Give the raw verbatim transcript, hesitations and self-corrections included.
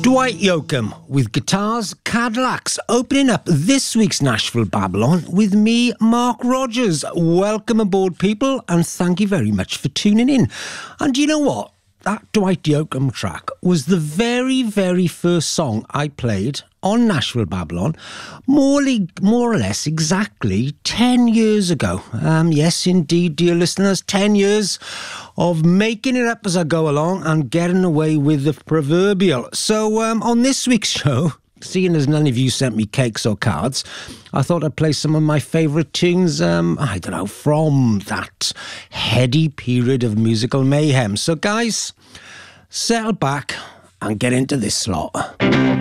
Dwight Yoakam with guitars, Cadillacs, opening up this week's Nashville Babylon with me, Mark Rogers. Welcome aboard, people, and thank you very much for tuning in. And you know what? That Dwight Yoakam track was the very, very first song I played on Nashville Babylon, more, more or less exactly ten years ago. Um, yes, indeed, dear listeners, ten years of making it up as I go along and getting away with the proverbial. So um, on this week's show, seeing as none of you sent me cakes or cards, I thought I'd play some of my favourite tunes, um, I don't know, from that heady period of musical mayhem. So guys, settle back and get into this slot.